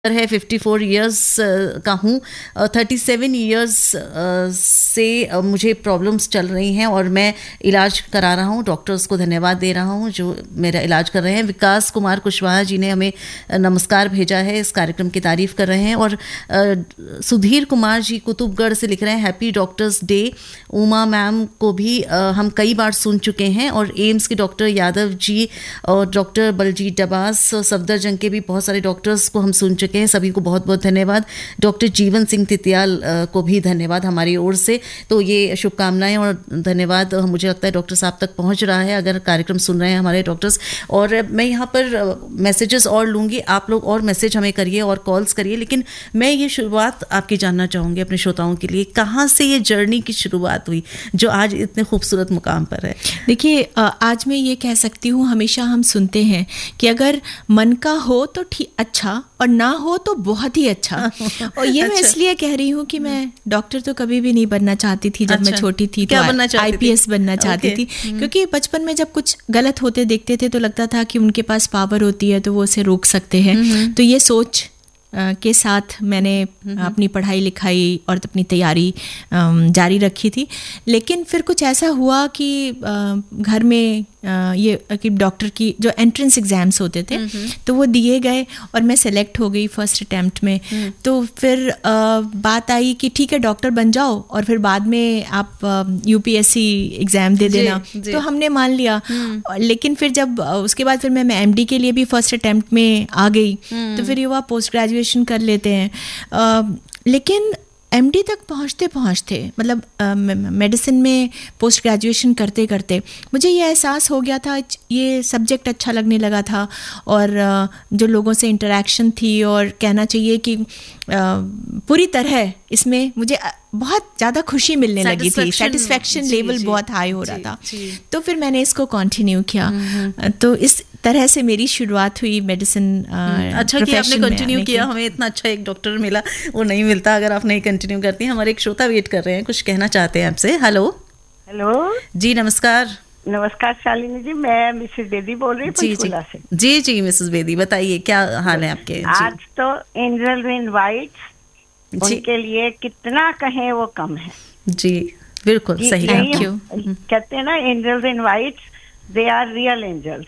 है 54 इयर्स का हूँ। 37 इयर्स से मुझे प्रॉब्लम्स चल रही हैं और मैं इलाज करा रहा हूँ। डॉक्टर्स को धन्यवाद दे रहा हूँ जो मेरा इलाज कर रहे हैं। विकास कुमार कुशवाहा जी ने हमें नमस्कार भेजा है, इस कार्यक्रम की तारीफ़ कर रहे हैं। और सुधीर कुमार जी कुतुबगढ़ से लिख रहे हैं happy doctors day. Uma ma'am को भी हम कई बार सुन चुके हैं। और एम्स के डॉक्टर यादव जी और डॉक्टर बलजीत डबास, सफदरजंग के भी बहुत सारे डॉक्टर्स को हम सुन चुके हैं। सभी को बहुत बहुत धन्यवाद। डॉक्टर जीवन सिंह तितियाल को भी धन्यवाद हमारी ओर से। तो ये शुभकामनाएं और धन्यवाद मुझे लगता है डॉक्टर साहब तक पहुंच रहा है, अगर कार्यक्रम सुन रहे हैं हमारे डॉक्टर्स। और मैं यहाँ पर मैसेजेस और लूँगी, आप लोग और मैसेज हमें करिए और कॉल्स करिए। लेकिन मैं ये शुरुआत आपकी जानना चाहूँगी अपने श्रोताओं के लिए, कहाँ से ये जर्नी की शुरुआत हुई जो आज इतने खूबसूरत मुकाम पर है? देखिए, आज मैं ये कह सकती हूँ, हमेशा हम सुनते हैं कि अगर मन का हो तो ठीक अच्छा और ना हो तो बहुत ही अच्छा। और ये मैं इसलिए कह रही हूँ कि मैं डॉक्टर तो कभी भी नहीं बनना चाहती थी। जब मैं छोटी थी तो IPS बनना चाहती थी, क्योंकि बचपन में जब कुछ गलत होते देखते थे तो लगता था कि उनके पास पावर होती है तो वो उसे रोक सकते हैं। तो ये सोच के साथ मैंने अपनी पढ़ाई लिखाई और अपनी तैयारी जारी रखी थी। लेकिन फिर कुछ ऐसा हुआ कि घर में ये कि डॉक्टर की जो एंट्रेंस एग्ज़ाम्स होते थे तो वो दिए गए और मैं सेलेक्ट हो गई फर्स्ट अटैम्प्ट में। तो फिर बात आई कि ठीक है डॉक्टर बन जाओ और फिर बाद में आप UPSC एग्ज़ाम दे देना। तो हमने मान लिया। लेकिन फिर जब उसके बाद फिर मैं MD के लिए भी फर्स्ट अटैम्प्ट में आ गई। तो फिर युवा पोस्ट ग्रेजुएशन कर लेते हैं। लेकिन MD तक पहुँचते पहुँचते मतलब मेडिसिन में पोस्ट ग्रेजुएशन करते करते मुझे ये एहसास हो गया था, ये सब्जेक्ट अच्छा लगने लगा था। और जो लोगों से इंटरेक्शन थी और कहना चाहिए कि पूरी तरह इसमें मुझे बहुत ज़्यादा खुशी मिलने लगी थी। सेटिस्फैक्शन लेवल बहुत हाई हो रहा था। तो फिर मैंने इसको कंटिन्यू किया। तो इस तरह से मेरी शुरुआत हुई मेडिसिन। अच्छा कि आपने कंटिन्यू किया, हमें इतना अच्छा एक डॉक्टर मिला, वो नहीं मिलता अगर आप नहीं कंटिन्यू करती हैं। हमारे एक श्रोता वेट कर रहे हैं, कुछ कहना चाहते हैं आपसे। हेलो जी, नमस्कार। नमस्कार शालिनी जी, मैं मिसेस बेदी बोल रही हूँ पंचकूला से। जी मिसेस बेदी, बताइए क्या हाल है आपके? आज तो एंजल इन वाइट, उनके लिए कितना कहें वो कम है। जी बिल्कुल सही, थैंक यू। कहते हैं ना angels in white, they are real angels.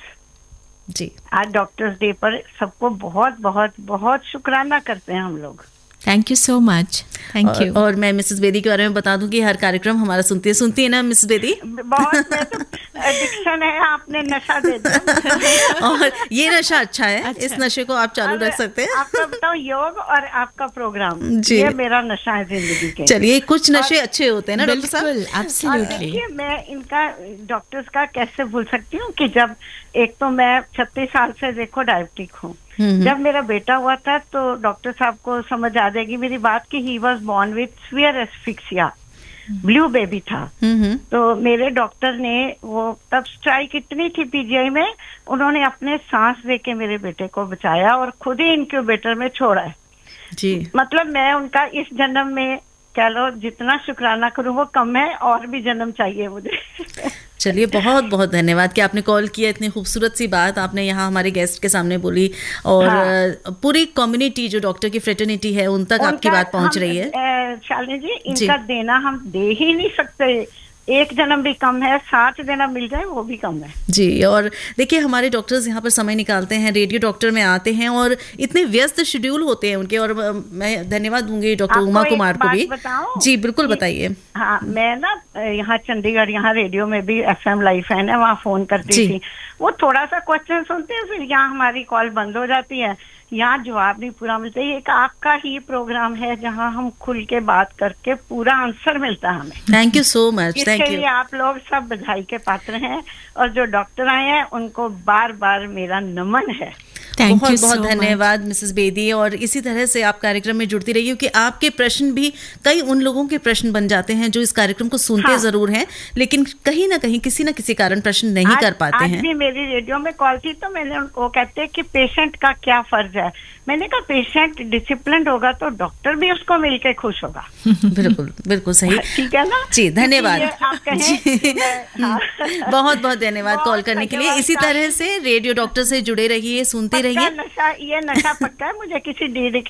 जी, आज डॉक्टर्स डे पर सबको बहुत बहुत बहुत शुक्राना करते हैं हम लोग। Thank you so much, thank you. और मैं मिसेस बेदी के बारे में बता दूं कि हर कार्यक्रम हमारा सुनती है ना मिसेस बेदी? बहुत एडिक्शन है, आपने नशा दे दिया। और ये नशा अच्छा है। अच्छा। इस नशे को आप चालू रख सकते हैं। आपका बताओ, योग और आपका प्रोग्राम, ये मेरा नशा है जिंदगी के। चलिए, कुछ नशे अच्छे होते हैं ना डॉक्टर साहब? एब्सोल्युटली। मैं इनका डॉक्टर्स का कैसे भूल सकती हूँ कि जब एक तो मैं 36 साल से देखो डायबिटिक हूँ। जब मेरा बेटा हुआ था तो डॉक्टर साहब को समझ आ जाएगी मेरी बात कि he was born with severe asphyxia, blue baby था। तो मेरे डॉक्टर ने, वो तब स्ट्राइक इतनी थी PGI में, उन्होंने अपने सांस देके मेरे बेटे को बचाया और खुद ही इनक्यूबेटर में छोड़ा है। जी, मतलब मैं उनका इस जन्म में कह लो जितना शुक्राना करूं वो कम है, और भी जन्म चाहिए मुझे। चलिए, बहुत बहुत धन्यवाद कि आपने कॉल किया। इतनी खूबसूरत सी बात आपने यहाँ हमारे गेस्ट के सामने बोली। और पूरी कम्युनिटी जो डॉक्टर की फ्रेटर्निटी है उन तक आपकी बात पहुँच रही है। शालिनी जी, इनका देना हम दे ही नहीं सकते। एक जन्म भी कम है, 7 जन्म मिल जाए वो भी कम है। जी, और देखिए हमारे डॉक्टर्स यहाँ पर समय निकालते हैं, रेडियो डॉक्टर में आते हैं और इतने व्यस्त शेड्यूल होते हैं उनके। और मैं धन्यवाद दूंगी डॉक्टर उमा कुमार को भी। जी बिल्कुल, बताइए। हाँ, मैं ना यहाँ चंडीगढ़, यहाँ रेडियो में भी FM लाइफ है ना, वहाँ फोन करती थी। वो थोड़ा सा क्वेश्चन सुनते हैं, फिर यहाँ हमारी कॉल बंद हो जाती है, यहाँ जवाब नहीं पूरा मिलता। ये एक आपका ही प्रोग्राम है जहाँ हम खुल के बात करके पूरा आंसर मिलता है हमें। Thank you so much, thank you. इसके लिए आप लोग सब बधाई के पात्र हैं, और जो डॉक्टर आए हैं उनको बार बार मेरा नमन है। बहुत बहुत धन्यवाद मिसेस बेदी। और इसी तरह से आप कार्यक्रम में जुड़ती रहिए, क्योंकि आपके प्रश्न भी कई उन लोगों के प्रश्न बन जाते हैं जो इस कार्यक्रम को सुनते जरूर हैं, लेकिन कहीं ना कहीं किसी न किसी कारण प्रश्न नहीं कर पाते हैं। आज भी मेरी रेडियो में कॉल थी तो मैंने उनको, कहते हैं कि पेशेंट का क्या फर्ज है। मैंने कहा पेशेंट डिसिप्लिन होगा तो डॉक्टर भी उसको मिलके खुश होगा। बिल्कुल बिल्कुल सही, ठीक है ना जी, धन्यवाद। बहुत बहुत धन्यवाद कॉल करने के लिए। इसी तरह से रेडियो डॉक्टर से जुड़े रहिए, सुनते रहिए। ये नशा पक्का है, मुझे किसी